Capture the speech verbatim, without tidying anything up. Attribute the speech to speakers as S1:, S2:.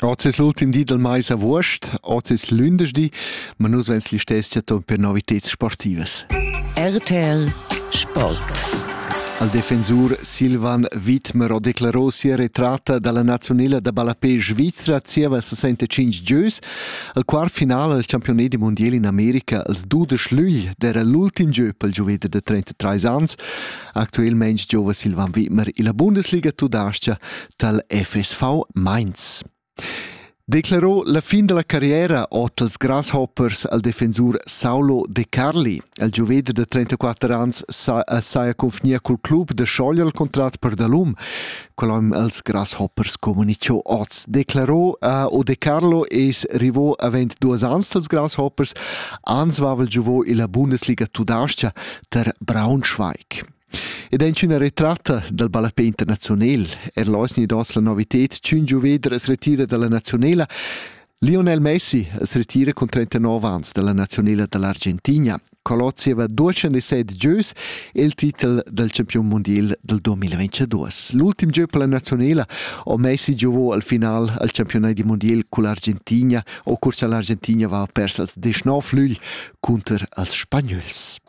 S1: Oggi è l'ultimo di del mese agosto, oggi è lunedì, ma noi siamo gli stessi per novità sportive.
S2: R T L Sport.
S1: Il difensore Silvan Wittmer ha dichiarato sia ritratta dalla nazionale da ballapè svizzera zieva sessantacinque gius. Il quarto finale del campionato mondiale in America, il due luglio, era l'ultimo gioco per il giovane di trentatré anni. Attualmente giova Silvan Wittmer in la Bundesliga tudascia del F S V Mainz. Declarò la fin della carriera als Grasshoppers al difensor Saulo De Carli. Il giovane di trentaquattro anni sa, sa confinire col club de sciogliere il contratto per Dalum. Quello als Grasshoppers comunicò oggi. Declarò uh, o De Carlo es arrivò a ventidue anni als Grasshoppers, ans va il giovane in la Bundesliga tudascia der Braunschweig. Ed è una ritratta del ballapè internazionale. Er losni dos la novität, c'un gioveder es retira dalla nazionale. Lionel Messi es retira con trentanove anni dalla nazionale dell'Argentina. Colozzi aveva duecentosette gius e il titolo del campione mondiale del duemilaventidue. L'ultimo gioco per la nazionale, o Messi giocò al finale al campionato mondiale con l'Argentina, o corsa all'Argentina va persa il diciannove luglio contro gli spagnols.